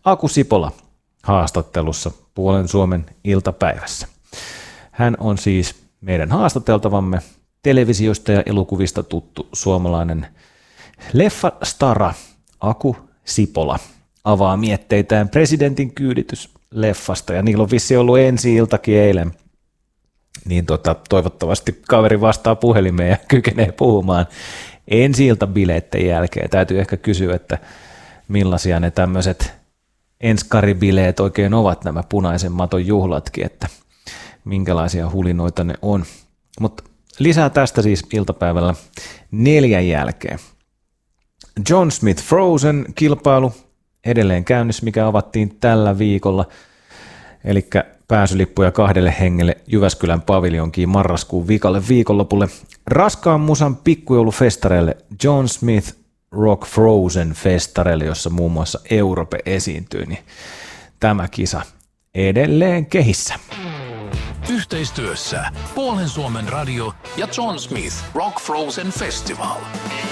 Aku Sipola haastattelussa Puolen Suomen iltapäivässä. Hän on siis meidän haastateltavamme televisiosta ja elokuvista tuttu suomalainen leffastara Aku Sipola. Avaa mietteitään Presidentin kyyditys -leffasta, ja niillä on vissiin ollut ensi-iltakin eilen. Niin toivottavasti kaveri vastaa puhelimeen ja kykenee puhumaan ensi-iltabileitten jälkeen. Täytyy ehkä kysyä, että millaisia ne tämmöiset enskaribileet oikein ovat, nämä punaisen maton juhlatkin, että minkälaisia hulinoita ne on. Mutta lisää tästä siis iltapäivällä 4 jälkeen. John Smith Frozen-kilpailu edelleen käynnissä, mikä avattiin tällä viikolla, eli pääsylippuja 2 hengelle Jyväskylän paviljonkiin marraskuun viikalle viikonlopulle. Raskaan musan pikkujoulufestareille John Smith Rock Frozen -festareille, jossa muun muassa Europe esiintyy, niin tämä kisa edelleen kehissä. Yhteistyössä Puolen Suomen radio ja John Smith Rock Frozen Festival.